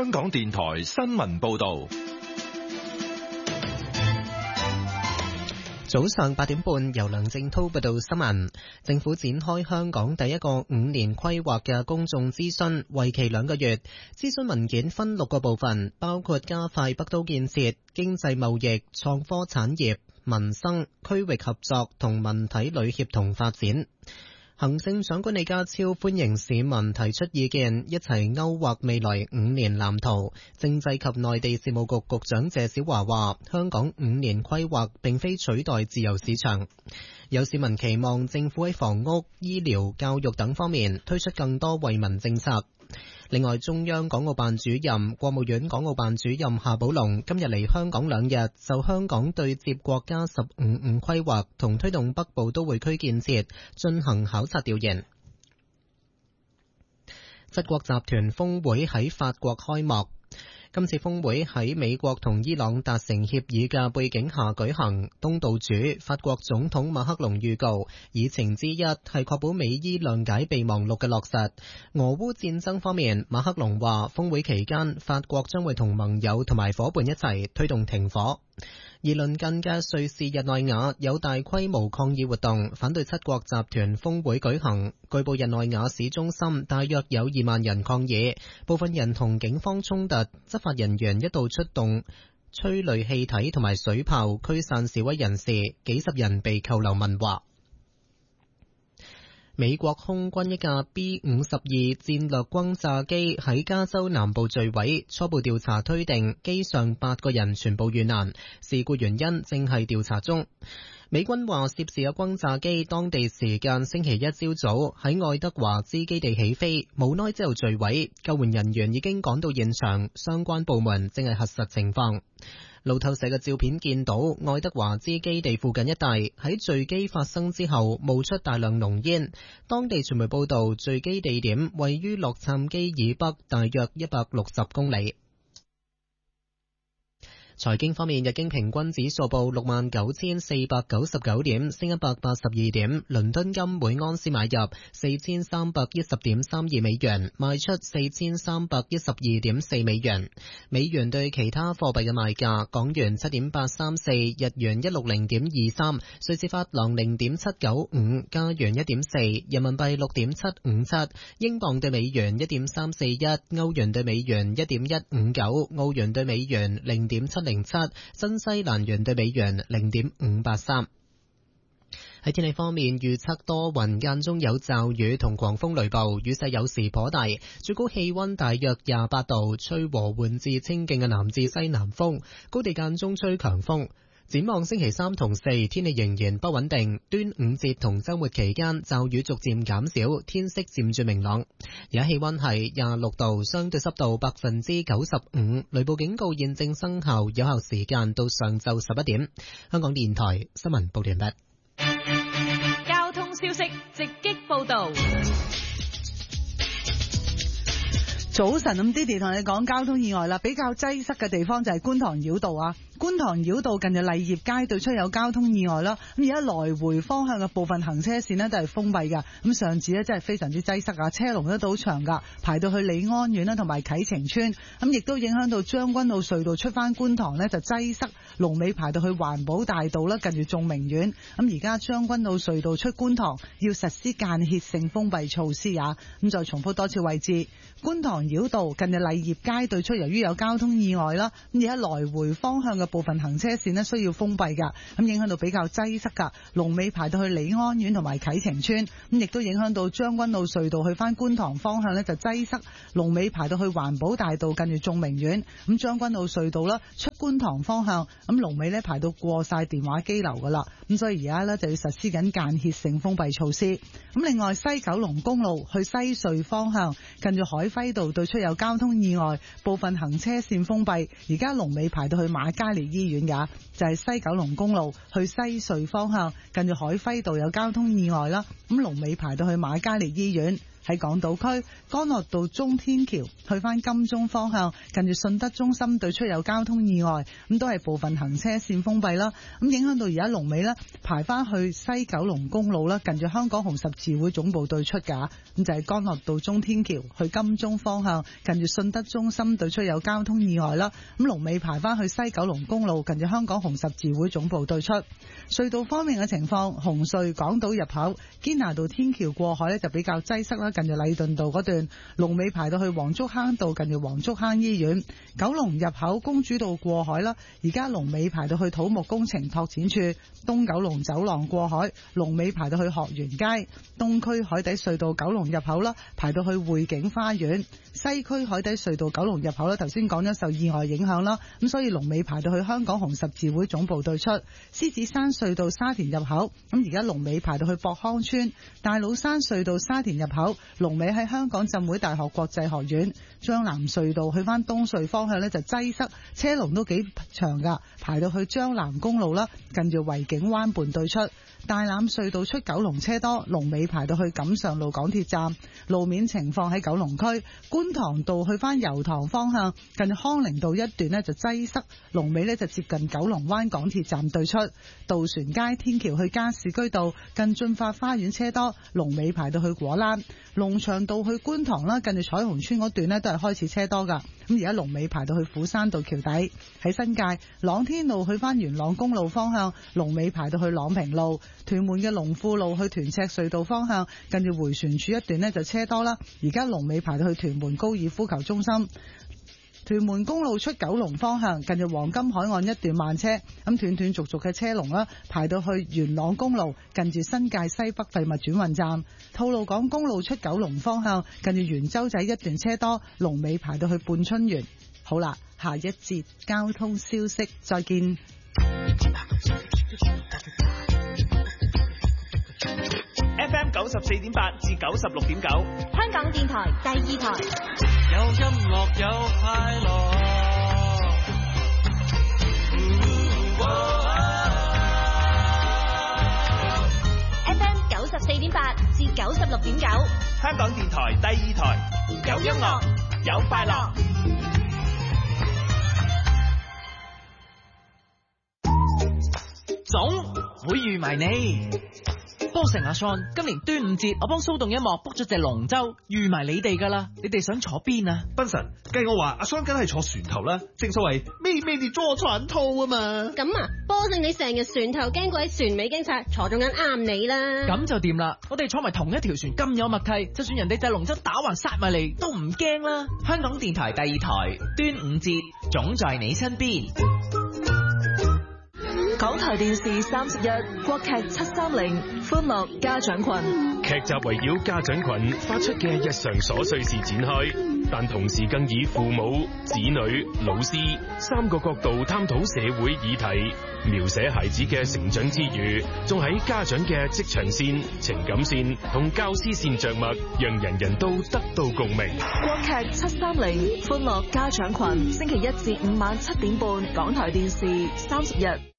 香港電台新聞報道。 早上8點半，由梁正濤報道新聞。政府展開香港第一個5年規劃嘅公眾諮詢，為期2個月。諮詢文件分6個部分，包括加快北都建設、經濟貿易、創科產業、民生、區域合作同文體旅協同發展。行政長官李家超歡迎市民提出意見，一齊勾畫未來5年藍圖。政制及內地事務局局長謝小華話，香港5年規劃並非取代自由市場。有市民期望政府喺房屋、醫療、教育等方面推出更多惠民政策。另外，中央港澳辦主任、國務院港澳辦主任夏寶龍今日嚟香港2日，就香港對接國家15五規劃同推動北部都會區建設進行考察調研。7國集團峰會喺法國開幕。今次峰會喺美國同伊朗達成協議嘅背景下舉行。東道主法國總統馬克龍預告，議程之一係確保美伊諒解備忘錄嘅落實。俄烏戰爭方面，馬克龍話峰會期間，法國將會同盟友同埋夥伴一齊推動停火。而鄰近嘅瑞士日內瓦有大規模抗議活動，反對7國集團峰會舉行。據報日內瓦市中心大約有2萬人抗議，部分人同警方衝突，執法人員一度出動催淚氣體同埋水炮驅散示威人士，幾十人被扣留問話。美國空軍一架 B-52 戰略轟炸機喺加州南部墜毀，初步調查推定機上8個人全部遇難，事故原因正係調查中。美軍話涉事嘅轟炸機當地時間星期一朝早喺愛德華茲基地起飛，無耐之後墜毀，救援人員已經趕到現場，相關部門正係核實情況。路透社嘅照片見到愛德華茲基地附近一帶喺墜機發生之後冒出大量濃煙。當地傳媒報道，墜機地點位於洛杉磯以北大約160公里。財經方面，日經平均指數報69,499點，升182點。倫敦金每盎司買入4310.32美元，賣出4312.4美元。美元對其他貨幣嘅賣價：港元7.834，日元160.23，瑞士法郎0.795，加元1.4，人民幣6.757，英鎊對美元1.341，歐元對美元1.159，澳元對美元0.707，新西蘭元對美元0.583。喺天氣方面，預測多雲間中有驟雨同狂風雷暴，雨勢有時頗大，最高氣溫大約28度，吹和緩至清勁嘅南至西南風，高地間中吹強風。展望星期3同4，天氣仍然不穩定。端午節同週末期間，驟雨逐漸減少，天色漸轉明朗。而家氣溫係26度，相對濕度95%，雷暴警告現正生效，有效時間到上晝11點。香港電台新聞報道完畢。 交通消息直擊報道。 早晨，咁 Didi 同你講交通意外啦，比較擠塞嘅地方就係觀塘繞道啊。觀塘繞道近住勵業街對出有交通意外啦，咁而家來回方向嘅部分行車線呢都係封閉噶，咁上次呢真係非常之擠塞啊，車龍都好長噶，排到去李安苑啦同埋啟晴邨，咁亦都影響到將軍澳隧道出翻觀塘呢就擠塞，龍尾排到去環保大道啦，近住眾明苑，咁而家將軍澳隧道出觀塘要實施間歇性封閉措施啊，咁再重複多次位置，觀塘繞道近住勵業街對出由於有交通意外啦，咁而家來回方向嘅部分行車線呢需要封閉噶，咁影響到比較擠塞噶，龍尾排到去李安苑同埋啟晴邨，咁亦都影響到將軍澳隧道去翻觀塘方向呢就擠塞，龍尾排到去環保大道近住眾明苑，咁將軍澳隧道啦出觀塘方向，咁龍尾呢排到過晒電話機樓噶啦，咁所以而家呢就要實施緊間歇性封閉措施。咁另外西九龍公路去西隧方向近住海輝道對出有交通意外，部分行車線封閉，而家龍尾排到去瑪嘉烈醫院噶，就係西九龍公路去西隧方向近住海輝道有交通意外啦，咁龍尾排到去瑪嘉烈醫院。 喺港島區干諾道中天橋去返金鐘方向，近住信德中心對出有交通意外，咁都係部分行車線封閉啦。咁影響到而家龍尾呢排返去西九龍公路啦，近住香港紅十字會總部對出㗎。咁就係干諾道中天橋去金鐘方向，近住信德中心對出有交通意外啦。咁龍尾排返去西九龍公路，近住香港紅十字會總部對出。隧道方面嘅情況，紅隧港島入口堅拿道天橋過海呢就比較擠塞啦，近住禮頓道嗰段龍尾排到去黃竹坑道，近住黃竹坑醫院。九龍入口公主道過海啦，而家龍尾排到去土木工程拓展處。東九龍走廊過海龍尾排到去學園街。東區海底隧道九龍入口啦，排到去匯景花園。西區海底隧道九龍入口啦，頭先講咗受意外影響啦，咁所以龍尾排到去香港紅十字會總部對出。獅子山隧道沙田入口，咁而家龍尾排到去博康村。大老山隧道沙田入口龍尾喺香港浸會大學國際學院。將南隧道去翻東隧方向呢就擠塞，車龍都幾長噶，排到去將南公路啦，近住維景灣畔對出。大欖隧道出九龍車多，龍尾排到去錦上路港鐵站。路面情況喺九龍區觀塘道去翻油塘方向，近康寧道一段呢就擠塞，龍尾呢就接近九龍灣港鐵站對出。渡船街天橋去加士居道近駿發花園車多，龍尾排到去果欄。龍翔道去觀塘啦，近住彩虹村嗰段呢都係開始車多噶。咁而家龍尾排到去虎山道橋底。喺新界朗天路去翻元朗公路方向，龍尾排到去朗平路。屯門嘅龍富路去屯赤隧道方向，近住迴旋處一段呢就車多啦。而家龍尾排到去屯門高爾夫球中心。屯門公路出九龍方向，近住黃金海岸一段慢車，咁斷斷續續嘅車龍啦，排到去元朗公路，近住新界西北廢物轉運站。吐露港公路出九龍方向，近住元洲仔一段車多，龍尾排到去半春園。好啦，下一節交通消息，再見。 FM 94.8至96.9， 香港電台第二台。 有音樂有快樂。 FM 94.8至96.9， 香港電台第二台。有音樂，有快樂。 總會預埋你。波成阿 Sean， 今年端午節我幫蘇動音樂 book 咗隻龍舟，預埋你哋噶啦，你哋想坐邊啊？ 賓神，計我話阿 Sean 梗係坐船頭啦，正所謂咩地坐船頭啊嘛。 咁啊，波成你成日船頭經過喺船尾經察，坐中間啱你啦。 咁就掂啦，我哋坐埋同一條船咁有默契，就算人哋隻龍舟打橫殺埋嚟都唔驚啦。 香港電台第二台端午節總在你身邊。 港台電視31國劇730歡樂家長群， 劇集圍繞家長群發出嘅日常瑣碎事展開，但同時更以父母、子女、老師三個角度探討社會議題，描寫孩子嘅成長之餘，仲喺家長嘅職場線、情感線同教師線着墨，讓人人都得到共鳴。 國劇730歡樂家長群，星期1至5晚7點半，港台電視31。